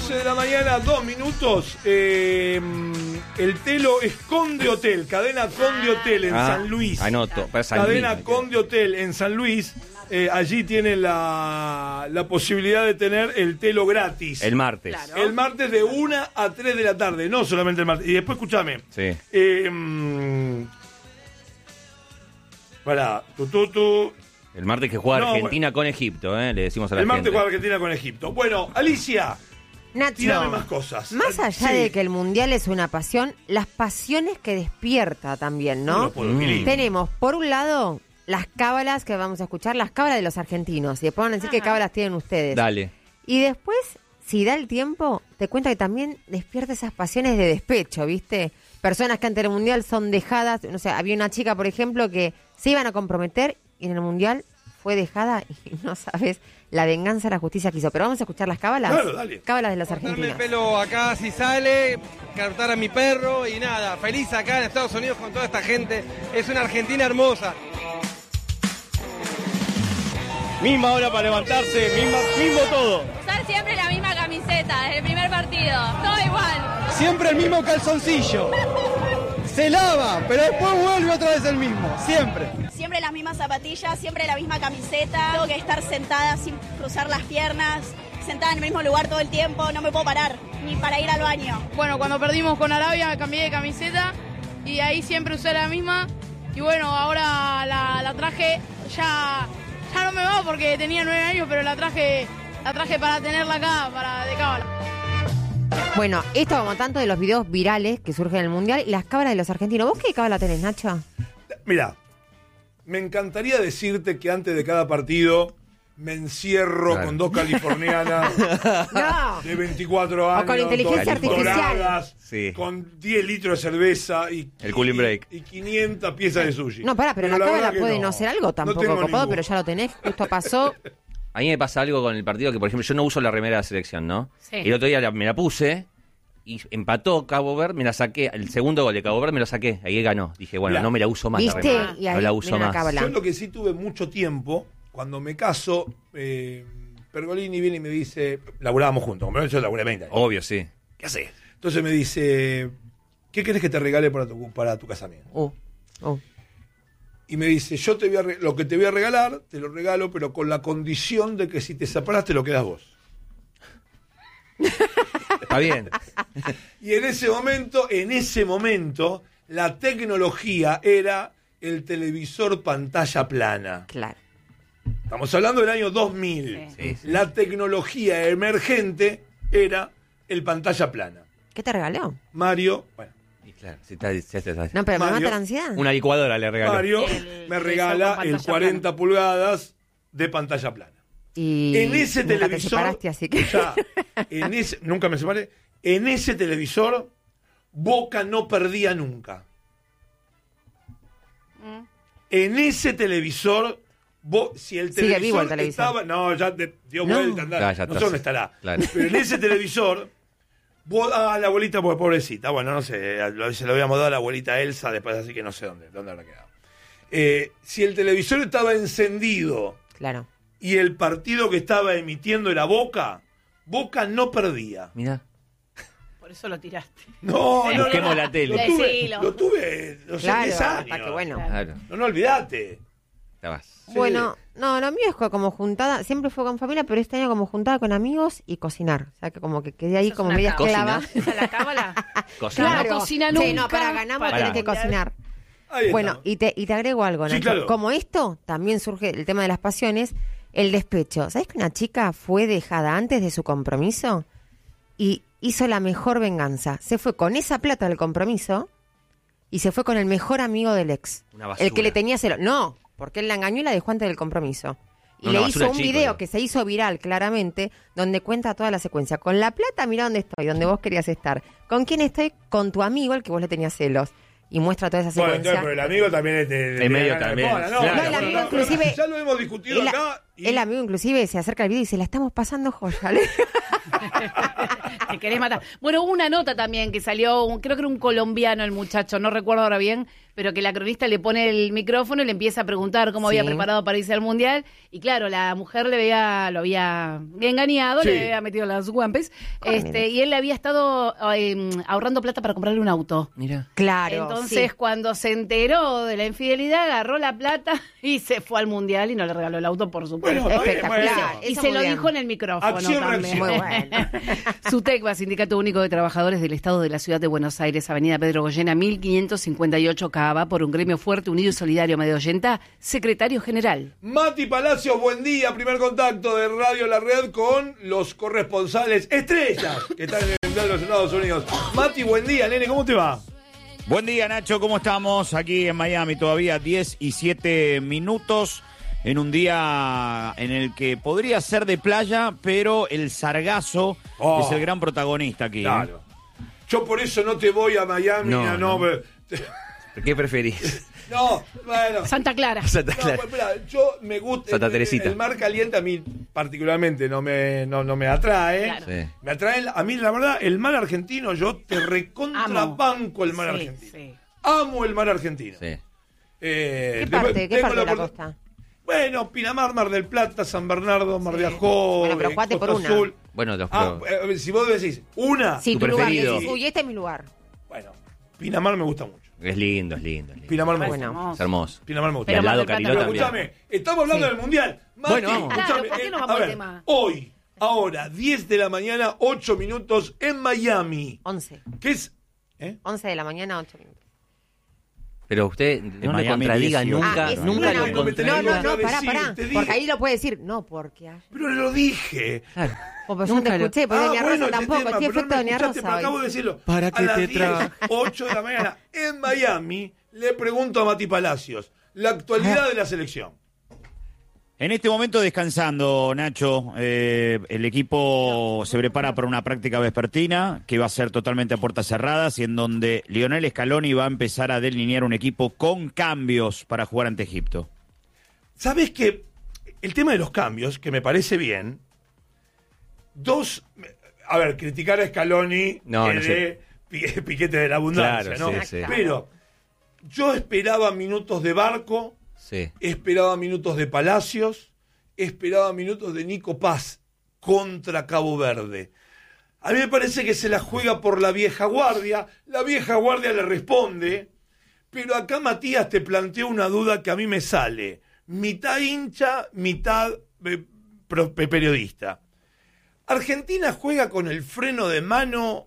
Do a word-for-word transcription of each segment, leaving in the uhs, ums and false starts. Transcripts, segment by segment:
once de la mañana, dos minutos. Eh, el Telo es Conde Hotel, cadena Conde Hotel en ah, San Luis. Anoto, para San cadena Luis. Conde Hotel en San Luis. Eh, allí tiene la, la posibilidad de tener el Telo gratis. El martes. Claro. El martes de una a tres de la tarde, no solamente el martes. Y después, escúchame. Sí. Eh, mmm, para, tu, tu, tu. El martes que juega No, Argentina con Egipto, ¿eh? Le decimos a la El martes gente. juega Argentina con Egipto. Bueno, Alicia, Nacho, tírame más cosas. más allá Sí. de que el mundial es una pasión, las pasiones que despierta también, No ¿no? lo puedo Mm. creer. Tenemos, por un lado, las cábalas que vamos a escuchar, las cábalas de los argentinos. Y después van a decir qué cábalas tienen ustedes. Dale. Y después, si da el tiempo, te cuento que también despierta esas pasiones de despecho, ¿viste? Personas que ante el mundial son dejadas. No sé, había una chica, por ejemplo, que se iban a comprometer y en el mundial fue dejada y no sabes la venganza, la justicia que hizo. Pero vamos a escuchar las cábalas. Claro, dale. Cábalas de los Cortarme el argentinos. pelo acá si sale, cortar a mi perro y nada, feliz acá en Estados Unidos con toda esta gente. Es una Argentina hermosa. Misma hora para levantarse, misma, mismo todo. Usar siempre la misma camiseta desde el primer partido, todo igual. Siempre el mismo calzoncillo. Se lava, pero después vuelve otra vez el mismo, siempre. Siempre las mismas zapatillas, siempre la misma camiseta. Tengo que estar sentada sin cruzar las piernas, sentada en el mismo lugar todo el tiempo, no me puedo parar, ni para ir al baño. Bueno, cuando perdimos con Arabia cambié de camiseta y ahí siempre usé la misma. Y bueno, ahora la, la traje, ya, ya no me va porque tenía nueve años, pero la traje, la traje para tenerla acá, para de cábala. Bueno, esto como tanto de los videos virales que surgen en el mundial y las cábalas de los argentinos. ¿Vos qué cábala tenés, Nacho? Mira, me encantaría decirte que antes de cada partido me encierro Claro. con dos californianas No. de veinticuatro años. O con inteligencia dos artificial. doradas, Sí. con diez litros de cerveza y, El cooling y- break. y quinientas piezas de sushi. No, pará, pero, la verdad cábala que puede no. ser algo tampoco tengo copado, ninguno. pero ya lo tenés, justo pasó. A mí me pasa algo con el partido que, por ejemplo, yo no uso la remera de la selección, ¿no? Sí. Y el otro día la- me la puse y empató Cabo Verde, me la saqué. El segundo gol de Cabo Verde me lo saqué. Ahí ganó. Dije, bueno, Mirá. no me la uso más la ¿Viste? remera. Y ahí no la uso viene la más. cábala. Yo lo que sí tuve mucho tiempo, cuando me caso, eh, Pergolini viene y me dice, laburábamos juntos, como yo laburé veinte años. Obvio, sí. ¿Qué haces? Entonces me dice, ¿qué querés que te regale para tu, para tu casamiento? Uh, uh. Y me dice, yo te voy a re- lo que te voy a regalar, te lo regalo, pero con la condición de que si te separas te lo quedas vos. Está bien. Y en ese momento, en ese momento, la tecnología era el televisor pantalla plana. Claro. Estamos hablando del año dos mil. Sí, sí. La tecnología emergente era el pantalla plana. ¿Qué te regaló? Mario, bueno, Y claro, si está- si está- No, pero me Mario, mata la ansiedad. una licuadora le regaló. Mario El me televisor regala con el pantalla cuarenta pulgadas de pantalla plana. Y En ese nunca te televisor, separaste, así que... ya, en ese, nunca me separé. En ese televisor, Boca no perdía nunca. En ese televisor, bo- si el Sigue televisor vivo el televisor. estaba, no, ya de- dio No. vuelta, andá, Ah, ya no está. sé dónde estará. Claro. Pero en ese televisor, vos, ah, la abuelita, pues pobrecita, bueno, no sé, lo- se lo habíamos dado a la abuelita Elsa, después así que no sé dónde, dónde habrá quedado. Eh, si el televisor estaba encendido Claro. y el partido que estaba emitiendo era Boca, Boca no perdía. Mirá. Por eso lo tiraste. No, no, no, Busquemos no. la tele. Lo tuve, Decilo. lo tuve, no sé, Claro, diez años. hasta que bueno. Claro. No, no, olvídate. Estabas. Sí. Bueno, no, lo mío es co- como juntada, siempre fue con familia, pero este año como juntada con amigos y cocinar. O sea, que como que quedé ahí Esa es como una media cábala. esclava. ¿Esa es la cábala? Cocina. Claro. No cocina Sí, no, nunca. para ganamos Para tenés que mundial. cocinar. Ahí Bueno, está. y te, y te agrego algo, Sí, Nacho. claro. Como esto, también surge el tema de las pasiones, el despecho. ¿Sabés que una chica fue dejada antes de su compromiso? Y hizo la mejor venganza. Se fue con esa plata del compromiso y se fue con el mejor amigo del ex. Una basura. El que le tenía celo. No, porque él la engañó y la dejó antes del compromiso. Y No, le una hizo basura un chico, video digo. que se hizo viral claramente, donde cuenta toda la secuencia. Con la plata, mira dónde estoy, donde vos querías estar. ¿Con quién estoy? Con tu amigo, el que vos le tenías celos. Y muestra toda esa Bueno, secuencia. entonces, pero el amigo también es de, de- El medio de ganas de también, bola, ¿no? claro. No, el Bueno, amigo no, inclusive- ya lo hemos discutido el, acá. y- el amigo inclusive se acerca al video y dice, la estamos pasando joya. Le- Te querés matar. Bueno, hubo una nota también que salió, un- creo que era un colombiano el muchacho, no recuerdo ahora bien, pero que la cronista le pone el micrófono y le empieza a preguntar cómo Sí. había preparado para irse al Mundial. Y claro, la mujer le había, lo había engañado, Sí. le había metido las guampes, este, y él le había estado eh, ahorrando plata para comprarle un auto. Mira. Claro. Entonces, sí. cuando se enteró de la infidelidad, agarró la plata y se fue al Mundial y no le regaló el auto, por supuesto. Bueno, está bien, Espectacular. bueno. Y Eso se muy lo bien. dijo en el micrófono Acción, también. reacción. Muy bueno. SUTECBA, Sindicato Único de Trabajadores del Estado de la Ciudad de Buenos Aires, Avenida Pedro Goyena, mil quinientos cincuenta y ocho, Cava, por un gremio fuerte, unido y solidario, medio oyenta, secretario general. Mati Palacios, buen día. Primer contacto de Radio La Red con los corresponsales estrellas que están en el Mundial de los Estados Unidos. Mati, buen día, nene, ¿cómo te va? Buen día, Nacho, ¿cómo estamos? Aquí en Miami todavía diez y siete minutos en un día en el que podría ser de playa, pero el sargazo Oh. es el gran protagonista aquí. ¿eh? Claro. Yo por eso no te voy a Miami. No, No, no. no. ¿Qué preferís? No, bueno. Santa Clara. Santa No, Clara. pues, mirá, yo me gusta. Santa el- Teresita. El mar caliente a mí particularmente no me, no, no me atrae. Claro. Sí. Me atrae, a mí la verdad, el mar argentino, yo te recontrabanco el mar Sí, argentino. sí. Amo el mar argentino. Sí. Eh, ¿Qué después parte? ¿Qué tengo parte de la opor- costa? Bueno, Pinamar, Mar del Plata, San Bernardo, Mar de Ajó, Bueno, pero eh, jugate por Costa una. Azul. Bueno, los Ah, pero- eh, si vos decís una, Sí, Tu tu lugar. preferido. Decís, uy, este es mi lugar. bueno, Pinamar me gusta mucho. es lindo, es lindo. Es lindo. Pinamar me Bueno. gusta. Es hermoso. Pinamar me gusta. Y al Pero lado Mar del Plata Cariló Pero también. también. escúchame, estamos hablando Sí. del Mundial. Mati, Bueno, vamos. Claro, escúchame, ¿por qué no eh, vamos a al ver, tema? hoy, ahora, diez de la mañana, ocho minutos en Miami. once. ¿Qué es? ¿Eh? once de la mañana, ocho minutos. Pero usted no le Miami contradiga dieciocho. nunca, Ah, es- nunca bueno, lo no me tenés No, contradiga. no, no, que pará, decir, pará. te dije. Porque ahí lo puede decir. No, porque ayer. Pero lo dije. Claro. Oh, pero yo no Nunca te lo- escuché, porque Ah, Doña bueno, Rosa este tampoco. tema, Estoy pero no efecto me Doña escuchaste, Rosa pero hoy. acabo de decirlo. ¿Para A qué las te diez, tra- ocho de la mañana en Miami, le pregunto a Mati Palacios la actualidad de la selección. En este momento descansando, Nacho, eh, el equipo se prepara para una práctica vespertina que va a ser totalmente a puertas cerradas y en donde Lionel Scaloni va a empezar a delinear un equipo con cambios para jugar ante Egipto. ¿Sabes qué? El tema de los cambios, que me parece bien, dos, a ver, criticar a Scaloni No, es no de pi- piquete de la abundancia, Claro, ¿no? sí, sí. Pero yo esperaba minutos de Barco, Sí. esperaba minutos de Palacios, esperaba minutos de Nico Paz contra Cabo Verde. A mí me parece que se la juega por la vieja guardia, la vieja guardia le responde, pero acá Matías te planteó una duda que a mí me sale, mitad hincha, mitad eh, pro- periodista. ¿Argentina juega con el freno de mano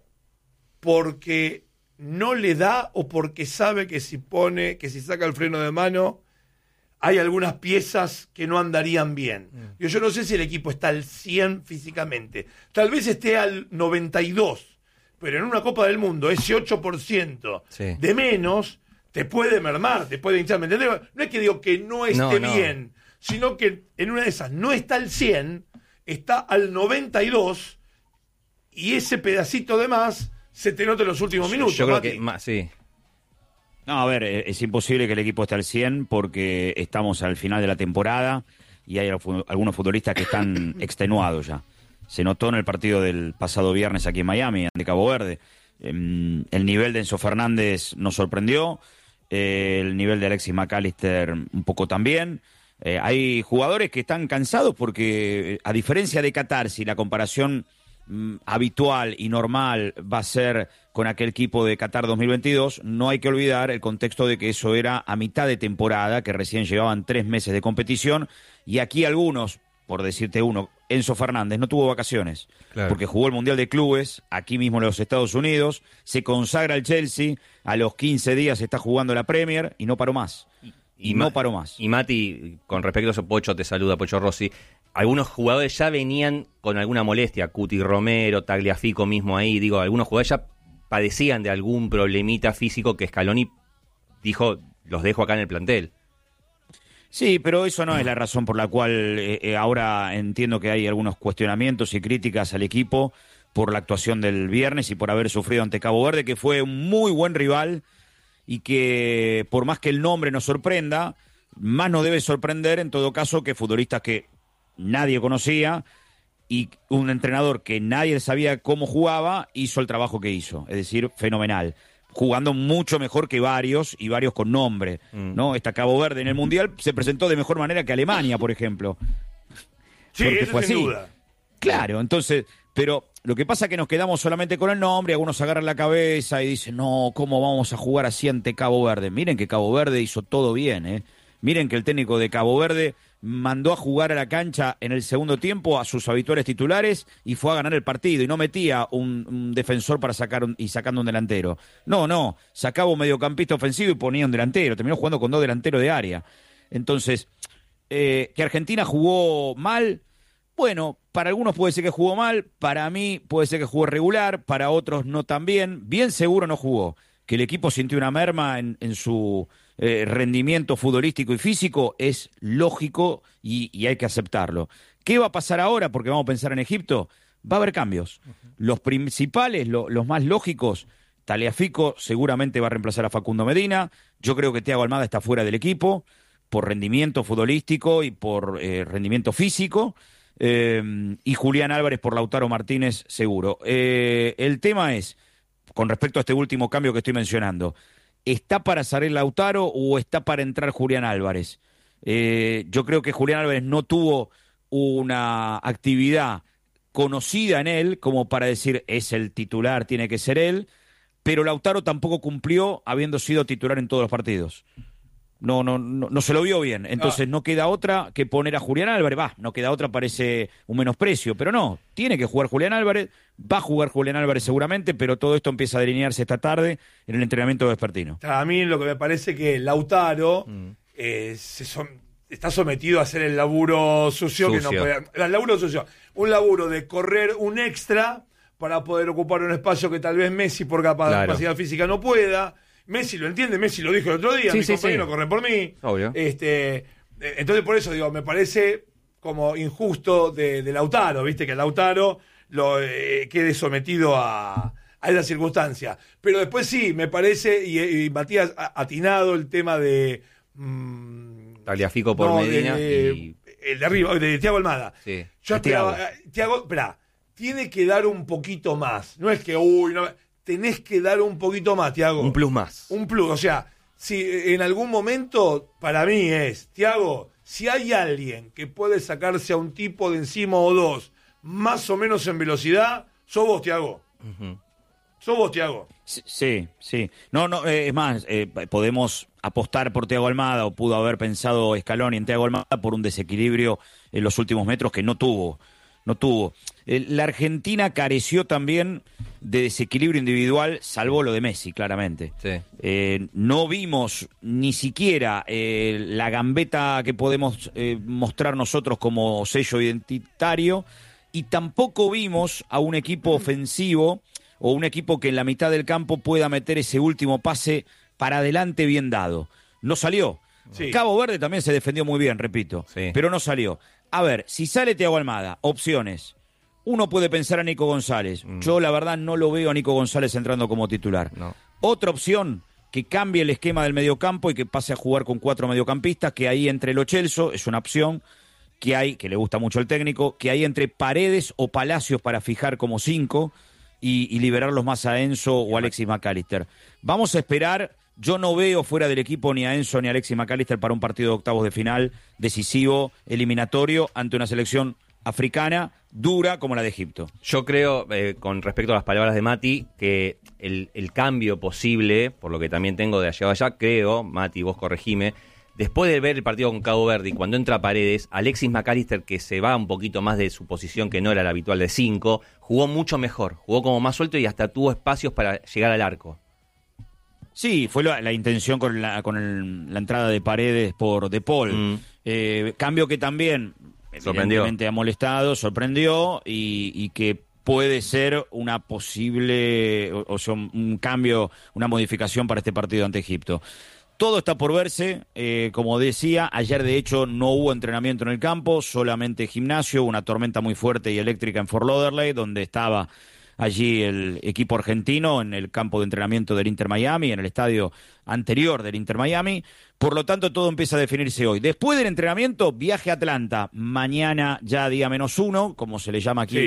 porque no le da o porque sabe que si pone, que si saca el freno de mano hay algunas piezas que no andarían bien? Yo, yo no sé si el equipo está al cien físicamente. Tal vez esté al noventa y dos, pero en una Copa del Mundo ese ocho por ciento Sí. de menos te puede mermar, te puede hinchar. ¿Me entendés? No es que digo que no esté No, no. bien, sino que en una de esas no está al cien, está al noventa y dos y ese pedacito de más se te nota en los últimos minutos. Yo creo Mati. que más, sí. No, a ver, eh, es imposible que el equipo esté al cien porque estamos al final de la temporada y hay alfu- algunos futbolistas que están extenuados ya. Se notó en el partido del pasado viernes aquí en Miami, ante Cabo Verde. Em, el nivel de Enzo Fernández nos sorprendió, eh, el nivel de Alexis McAllister un poco también. Eh, hay jugadores que están cansados porque, eh, a diferencia de Qatar, si la comparación mm, habitual y normal va a ser con aquel equipo de Qatar dos mil veintidós, no hay que olvidar el contexto de que eso era a mitad de temporada, que recién llevaban tres meses de competición, y aquí algunos, por decirte uno, Enzo Fernández no tuvo vacaciones, Claro. porque jugó el Mundial de Clubes aquí mismo en los Estados Unidos, se consagra el Chelsea, a los quince días está jugando la Premier y no paró más. Y, Ma- no paró más. Y Mati, con respecto a eso, Pocho te saluda, Pocho Rossi. Algunos jugadores ya venían con alguna molestia, Cuti Romero, Tagliafico mismo ahí, digo, algunos jugadores ya padecían de algún problemita físico que Scaloni dijo, los dejo acá en el plantel. Sí, pero eso no es la razón por la cual eh, eh, ahora entiendo que hay algunos cuestionamientos y críticas al equipo por la actuación del viernes y por haber sufrido ante Cabo Verde, que fue un muy buen rival y que por más que el nombre nos sorprenda, más nos debe sorprender en todo caso que futbolistas que nadie conocía y un entrenador que nadie sabía cómo jugaba hizo el trabajo que hizo, es decir, fenomenal. jugando mucho mejor que varios, y varios con nombre, mm. ¿no? Esta Cabo Verde en el Mundial se presentó de mejor manera que Alemania, por ejemplo. Sí, porque eso fue sin así. duda. Claro, entonces, pero lo que pasa es que nos quedamos solamente con el nombre, algunos agarran la cabeza y dicen, no, ¿cómo vamos a jugar así ante Cabo Verde? Miren que Cabo Verde hizo todo bien, ¿eh? Miren que el técnico de Cabo Verde mandó a jugar a la cancha en el segundo tiempo a sus habituales titulares y fue a ganar el partido y no metía un, un defensor para sacar un, y sacando un delantero. No, no, sacaba un mediocampista ofensivo y ponía un delantero, terminó jugando con dos delanteros de área. Entonces, eh, que Argentina jugó mal, bueno, para algunos puede ser que jugó mal, para mí puede ser que jugó regular, para otros no tan bien, bien seguro no jugó. Que el equipo sintió una merma en, en su eh, rendimiento futbolístico y físico es lógico y, y hay que aceptarlo. ¿Qué va a pasar ahora? Porque vamos a pensar en Egipto. Va a haber cambios. Uh-huh. Los principales, lo, los más lógicos, Tagliafico seguramente va a reemplazar a Facundo Medina. Yo creo que Thiago Almada está fuera del equipo por rendimiento futbolístico y por eh, rendimiento físico. Eh, y Julián Álvarez por Lautaro Martínez seguro. Eh, el tema es, con respecto a este último cambio que estoy mencionando, ¿está para salir Lautaro o está para entrar Julián Álvarez? Eh, yo creo que Julián Álvarez no tuvo una actividad conocida en él como para decir es el titular, tiene que ser él, pero Lautaro tampoco cumplió habiendo sido titular en todos los partidos. No, no, no, no se lo vio bien. Entonces ah. no queda otra que poner a Julián Álvarez. Va, no queda otra, parece un menosprecio. Pero no, tiene que jugar Julián Álvarez. Va a jugar Julián Álvarez seguramente, pero todo esto empieza a delinearse esta tarde en el entrenamiento vespertino. A mí lo que me parece que Lautaro mm. eh, se som- está sometido a hacer el laburo sucio, sucio. que no puede. El laburo sucio. Un laburo de correr un extra para poder ocupar un espacio que tal vez Messi, por capa- claro. capacidad física, no pueda. Messi lo entiende, Messi lo dijo el otro día, sí, mi sí, compañero sí. corre por mí. Obvio. Este, entonces por eso digo, me parece como injusto de, de Lautaro, viste, que Lautaro lo eh, quede sometido a, a esa circunstancia. Pero después sí, me parece, y, y Matías ha atinado el tema de mmm, Tagliafico por no, Medina de, y... el de arriba, de Thiago Almada. Sí. Yo esperaba, Thiago, esperá, tiene que dar un poquito más. No es que, uy, no... tenés que dar un poquito más, Thiago. Un plus más. Un plus, o sea, si en algún momento, para mí es, Thiago, si hay alguien que puede sacarse a un tipo de encima o dos, más o menos en velocidad, sos vos, Thiago. Uh-huh. Sos vos, Thiago. Sí, sí. No, no, eh, es más, eh, podemos apostar por Thiago Almada, o pudo haber pensado Scaloni en Thiago Almada por un desequilibrio en los últimos metros que no tuvo. No tuvo. Eh, la Argentina careció también de desequilibrio individual, salvo lo de Messi, claramente. Sí. Eh, no vimos ni siquiera eh, la gambeta que podemos eh, mostrar nosotros como sello identitario, y tampoco vimos a un equipo ofensivo o un equipo que en la mitad del campo pueda meter ese último pase para adelante bien dado. No salió. Sí. Cabo Verde también se defendió muy bien, repito, sí. pero no salió. A ver, si sale Thiago Almada, opciones. Uno puede pensar a Nico González. Mm. Yo, la verdad, no lo veo a Nico González entrando como titular. No. Otra opción, que cambie el esquema del mediocampo y que pase a jugar con cuatro mediocampistas, que ahí entre Lo Celso, es una opción, que hay, que le gusta mucho al técnico, que hay entre Paredes o Palacios para fijar como cinco y, y liberarlos más a Enzo o Alexis McAllister. Vamos a esperar. Yo no veo fuera del equipo ni a Enzo ni a Alexis McAllister para un partido de octavos de final decisivo, eliminatorio, ante una selección africana dura como la de Egipto. Yo creo, eh, con respecto a las palabras de Mati, que el, el cambio posible, por lo que también tengo de allá allá, creo, Mati, vos corregime, después de ver el partido con Cabo Verde y cuando entra Paredes, Alexis McAllister, que se va un poquito más de su posición que no era la habitual de cinco, jugó mucho mejor, jugó como más suelto y hasta tuvo espacios para llegar al arco. Sí, fue la, la intención con, la, con el, la entrada de Paredes por De Paul. Mm. Eh, cambio que también evidentemente ha molestado, sorprendió y, y que puede ser una posible, o, o sea, un cambio, una modificación para este partido ante Egipto. Todo está por verse, eh, como decía, ayer de hecho no hubo entrenamiento en el campo, solamente gimnasio, una tormenta muy fuerte y eléctrica en Fort Lauderdale, donde estaba allí el equipo argentino en el campo de entrenamiento del Inter Miami, en el estadio anterior del Inter Miami. Por lo tanto, todo empieza a definirse hoy. Después del entrenamiento, viaje a Atlanta. Mañana ya día menos uno, como se le llama aquí sí.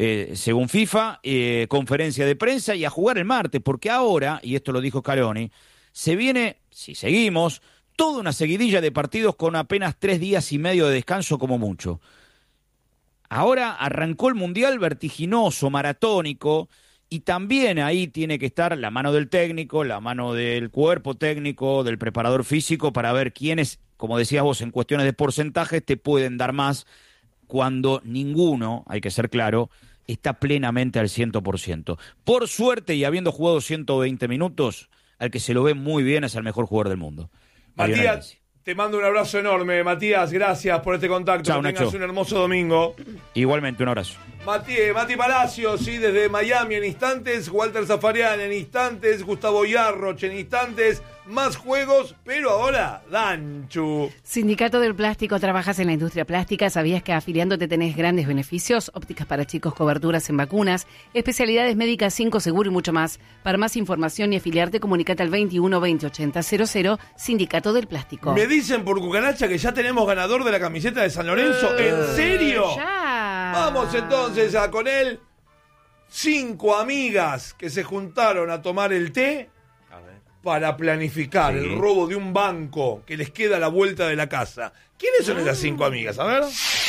eh, según FIFA, eh, conferencia de prensa y a jugar el martes, porque ahora, y esto lo dijo Scaloni, se viene, si seguimos, toda una seguidilla de partidos con apenas tres días y medio de descanso como mucho. Ahora arrancó el Mundial vertiginoso, maratónico, y también ahí tiene que estar la mano del técnico, la mano del cuerpo técnico, del preparador físico, para ver quiénes, como decías vos, en cuestiones de porcentajes, te pueden dar más cuando ninguno, hay que ser claro, está plenamente al cien por ciento. Por suerte, y habiendo jugado ciento veinte minutos, al que se lo ve muy bien es el mejor jugador del mundo. Matías, te mando un abrazo enorme. Matías, gracias por este contacto. Chau, que tengas Nacho. un hermoso domingo. Igualmente, un abrazo. Mati, Mati Palacios, sí, desde Miami en instantes, Walter Zafarian en instantes, Gustavo Yarroch en instantes, más juegos, pero ahora, Danchu. Sindicato del Plástico, trabajas en la industria plástica, ¿sabías que afiliándote tenés grandes beneficios? Ópticas para chicos, coberturas en vacunas, especialidades médicas, cinco seguro y mucho más. Para más información y afiliarte, comunicate al veintiuno veinte ochenta cero cero, Sindicato del Plástico. Me dicen por cucaracha que ya tenemos ganador de la camiseta de San Lorenzo. ¿En serio? Ya. Vamos entonces a con él. Cinco amigas que se juntaron a tomar el té para planificar Sí. el robo de un banco que les queda a la vuelta de la casa. ¿Quiénes son esas cinco amigas? A ver.